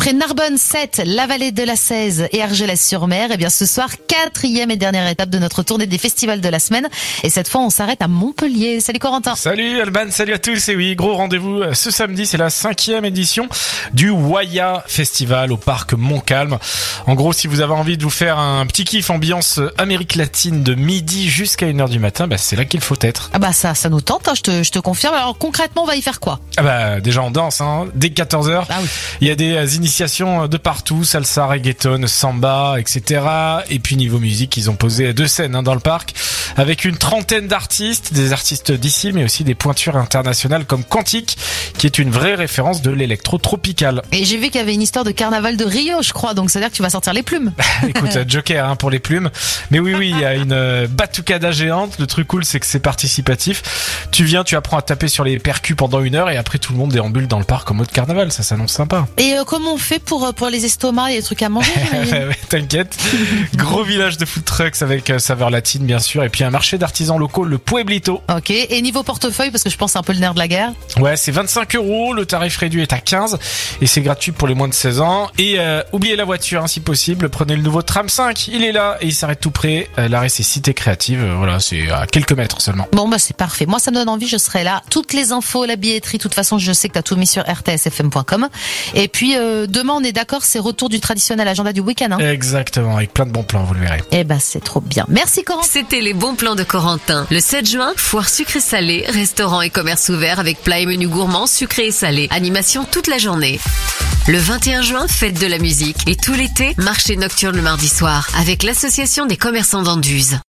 Après Narbonne 7, la vallée de la Cèze et Argelès-sur-Mer, et bien ce soir, 4e et dernière étape de notre tournée des festivals de la semaine. Et cette fois, on s'arrête à Montpellier. Salut Corentin. Salut Alban, salut à tous. Et oui, gros rendez-vous ce samedi, c'est la 5e édition du Waya Festival au parc Montcalm. En gros, si vous avez envie de vous faire un petit kiff ambiance Amérique latine de midi jusqu'à 1h du matin, c'est là qu'il faut être. Ah bah ça nous tente, hein, je te confirme. Alors concrètement, on va y faire quoi? Déjà on danse, dès 14h. Ah oui. Il y a des initiations de partout, salsa, reggaeton, samba, etc. Et puis niveau musique, ils ont posé 2 scènes dans le parc avec une trentaine d'artistes, des artistes d'ici, mais aussi des pointures internationales comme Quantique, qui est une vraie référence de l'électro tropical. Et j'ai vu qu'il y avait une histoire de carnaval de Rio, je crois, donc ça veut dire que tu vas sortir les plumes. Écoute, Joker pour les plumes. Mais oui, il y a une batucada géante. Le truc cool, c'est que c'est participatif. Tu viens, tu apprends à taper sur les percus pendant 1 heure et après tout le monde déambule dans le parc en mode carnaval. Ça s'annonce sympa. Et comment on fait pour les estomacs et les trucs à manger? T'inquiète. Gros village de food trucks avec saveur latine, bien sûr. Et puis un marché d'artisans locaux, le Pueblito. Ok. Et niveau portefeuille, parce que je pense c'est un peu le nerf de la guerre. Ouais, c'est 25 €. Le tarif réduit est à 15 et c'est gratuit pour les moins de 16 ans. Et oubliez la voiture, si possible. Prenez le nouveau tram 5. Il est là et il s'arrête tout près. L'arrêt, c'est Cité Créative. Voilà, c'est à quelques mètres seulement. Bon, c'est parfait. Moi, ça me donne envie. Je serai là. Toutes les infos, la billetterie. De toute façon, je sais que t'as tout mis sur rtsfm.com. Et puis, demain, on est d'accord, c'est retour du traditionnel agenda du week-end. Exactement, avec plein de bons plans, vous le verrez. C'est trop bien. Merci Corentin. C'était les bons plans de Corentin. Le 7 juin, foire sucré-salé, restaurant et commerce ouvert avec plats et menus gourmands sucrés et salés. Animation toute la journée. Le 21 juin, fête de la musique. Et tout l'été, marché nocturne le mardi soir avec l'association des commerçants d'Anduze.